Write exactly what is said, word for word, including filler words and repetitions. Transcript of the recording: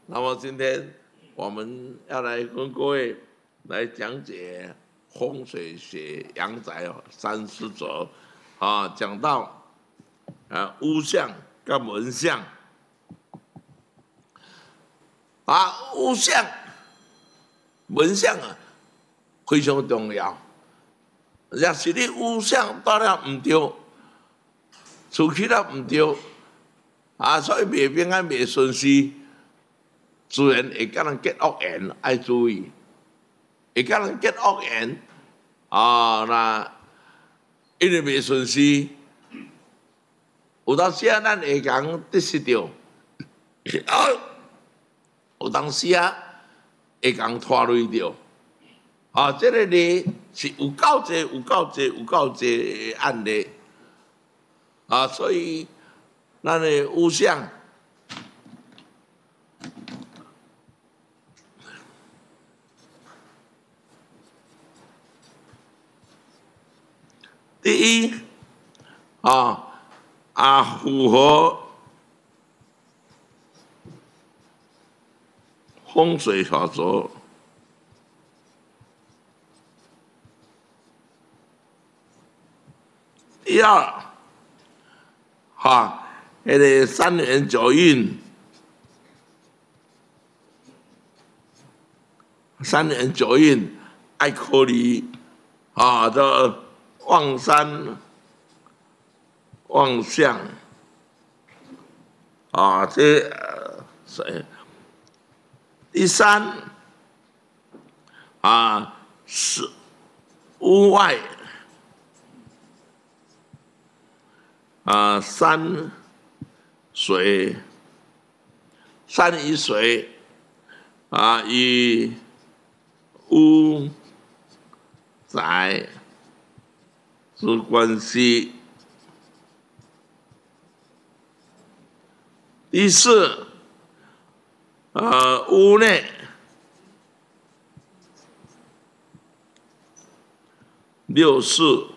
那么今天我们要来跟各位来讲解风水学阳宅哦三十则啊，讲到啊屋向跟门向啊，屋向门向啊非常重要。若是你屋向到了唔对，厝起了唔对啊，所以袂平安袂顺遂。 自然会甲人结恶缘，爱注意，会甲人结恶缘啊！那因为袂顺势，有当时啊，咱会讲得失着，啊，有当时啊，会讲拖累着。啊，这个呢是有够济、有够济、有够济案例啊，所以咱的屋向。 第一，啊啊，符合风水法则。第二，哈，那个三元九运，三元九运爱考虑啊，这。 望山望向啊，这呃，第三啊是屋外啊山水山与水啊与屋宅。 之关系。第四，呃，屋内六四